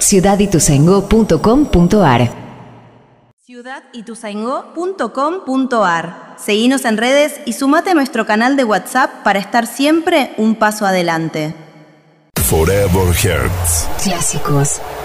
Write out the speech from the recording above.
ciudadituzaingó.com.ar. ciudadituzaingó.com.ar. Seguinos en redes y sumate a nuestro canal de WhatsApp para estar siempre un paso adelante. Forever Hearts. Clásicos